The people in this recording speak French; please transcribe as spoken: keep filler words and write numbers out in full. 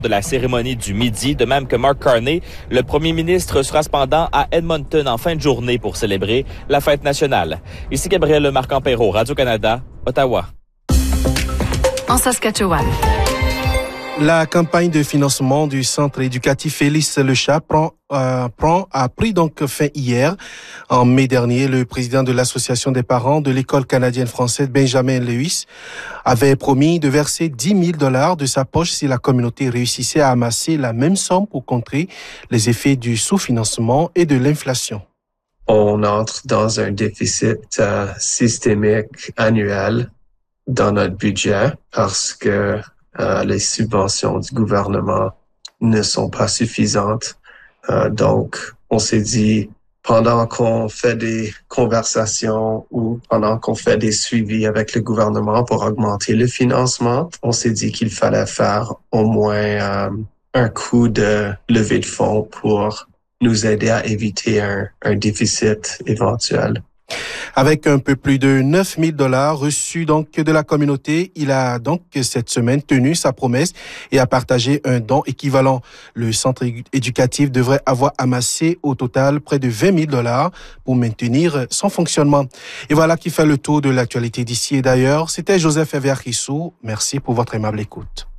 de la cérémonie du midi, de même que Mark Carney. Le premier ministre sera cependant à Edmonton en fin de journée pour célébrer la fête nationale. Ici Gabriel Marc-Ampéro, Radio-Canada, Ottawa. En Saskatchewan. La campagne de financement du centre éducatif Félix Lechat prend, euh, prend, a pris donc fin hier. En mai dernier, le président de l'association des parents de l'école canadienne française, Benjamin Lewis, avait promis de verser dix mille dollars de sa poche si la communauté réussissait à amasser la même somme pour contrer les effets du sous-financement et de l'inflation. On entre dans un déficit euh, systémique annuel dans notre budget parce que Euh, les subventions du gouvernement ne sont pas suffisantes. Euh, donc, on s'est dit, pendant qu'on fait des conversations ou pendant qu'on fait des suivis avec le gouvernement pour augmenter le financement, on s'est dit qu'il fallait faire au moins euh, un coup de levée de fonds pour nous aider à éviter un, un déficit éventuel. Avec un peu plus de neuf mille dollars reçus donc de la communauté, il a donc cette semaine tenu sa promesse et a partagé un don équivalent. Le centre éducatif devrait avoir amassé au total près de vingt mille dollars pour maintenir son fonctionnement. Et voilà qui fait le tour de l'actualité d'ici et d'ailleurs. C'était Joseph Ever-Kissou. Merci pour votre aimable écoute.